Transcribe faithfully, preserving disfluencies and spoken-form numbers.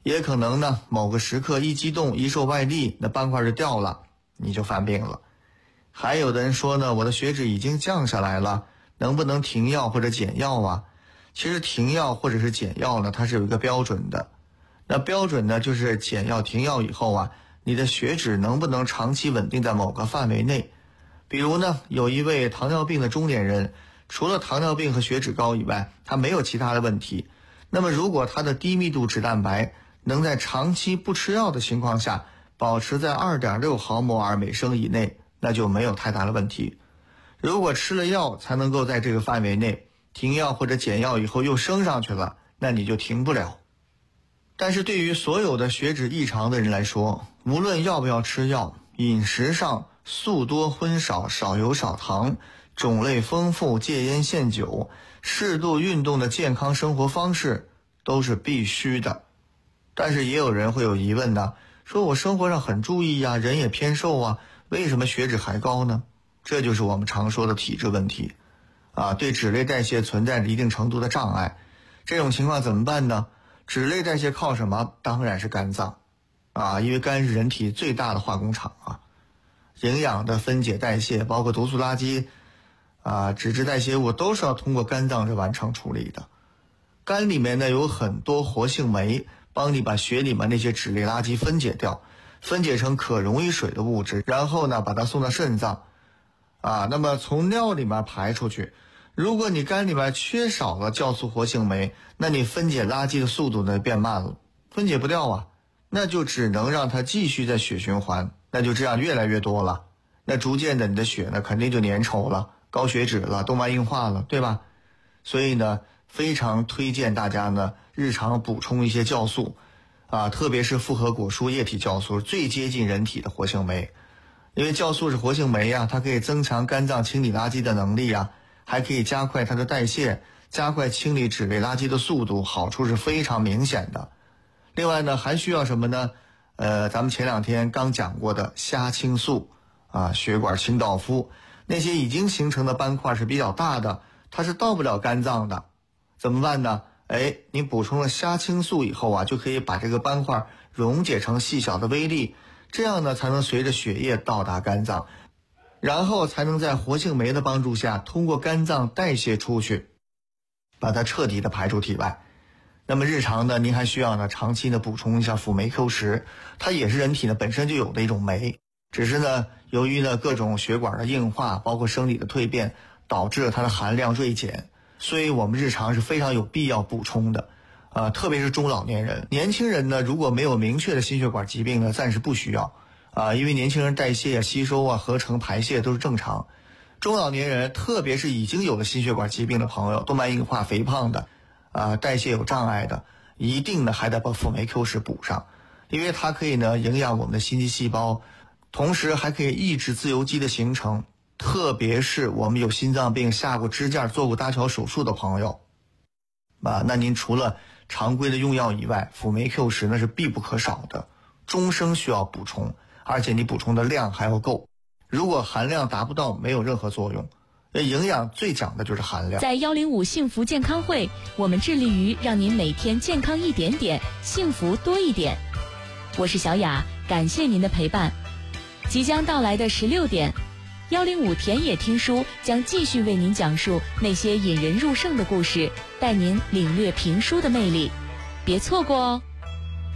也可能呢某个时刻一激动一受外力，那斑块就掉了，你就犯病了。还有的人说呢，我的血脂已经降下来了，能不能停药或者减药啊？其实停药或者是减药呢，它是有一个标准的。那标准呢，就是减药停药以后啊，你的血脂能不能长期稳定在某个范围内。比如呢，有一位糖尿病的中年人，除了糖尿病和血脂高以外，他没有其他的问题。那么如果他的低密度脂蛋白能在长期不吃药的情况下保持在 二点六毫摩尔每升以内，那就没有太大的问题。如果吃了药才能够在这个范围内，停药或者减药以后又升上去了，那你就停不了。但是对于所有的血脂异常的人来说，无论要不要吃药，饮食上素多荤少，少油少糖，种类丰富，戒烟限酒，适度运动的健康生活方式都是必须的。但是也有人会有疑问呢，说我生活上很注意呀，人也偏瘦啊，为什么血脂还高呢？这就是我们常说的体质问题啊，对脂类代谢存在着一定程度的障碍。这种情况怎么办呢？脂类代谢靠什么？当然是肝脏啊，因为肝是人体最大的化工厂啊，营养的分解代谢，包括毒素垃圾啊、脂质代谢物都是要通过肝脏去完成处理的。肝里面呢有很多活性酶，帮你把血里面那些脂类垃圾分解掉，分解成可溶于水的物质，然后呢把它送到肾脏啊，那么从尿里面排出去。如果你肝里面缺少了酵素活性酶，那你分解垃圾的速度呢变慢了，分解不掉啊，那就只能让它继续在血循环，那就这样越来越多了，那逐渐的你的血呢肯定就粘稠了，高血脂了，动脉硬化了，对吧？所以呢非常推荐大家呢日常补充一些酵素啊，特别是复合果蔬液体酵素，最接近人体的活性酶。因为酵素是活性酶啊，它可以增强肝脏清理垃圾的能力啊，还可以加快它的代谢，加快清理脂类垃圾的速度，好处是非常明显的。另外呢还需要什么呢？呃，咱们前两天刚讲过的虾青素啊，血管清道夫，那些已经形成的斑块是比较大的，它是到不了肝脏的，怎么办呢？哎，你补充了虾青素以后啊，就可以把这个斑块溶解成细小的微粒，这样呢才能随着血液到达肝脏，然后才能在活性酶的帮助下通过肝脏代谢出去，把它彻底的排出体外。那么日常呢，您还需要呢长期的补充一下辅酶 Q 十，它也是人体呢本身就有的一种酶，只是呢由于呢各种血管的硬化，包括生理的蜕变，导致了它的含量锐减，所以我们日常是非常有必要补充的。呃，特别是中老年人，年轻人呢如果没有明确的心血管疾病呢，暂时不需要啊、呃，因为年轻人代谢啊、吸收啊、合成、排泄都是正常。中老年人，特别是已经有了心血管疾病的朋友，动脉硬化、肥胖的啊、呃，代谢有障碍的，一定呢还得把辅酶 Q 十补上，因为它可以呢营养我们的心肌细胞，同时还可以抑制自由基的形成，特别是我们有心脏病、下过支架、做过搭桥手术的朋友啊，那您除了常规的用药以外，辅酶 Q 十那是必不可少的，终生需要补充，而且你补充的量还要够。如果含量达不到，没有任何作用。营养最讲的就是含量。 在幺零五幸福健康会，我们致力于让您每天健康一点点，幸福多一点。我是小雅，感谢您的陪伴。即将到来的十六点，幺零五田野听书将继续为您讲述那些引人入胜的故事，带您领略评书的魅力，别错过哦。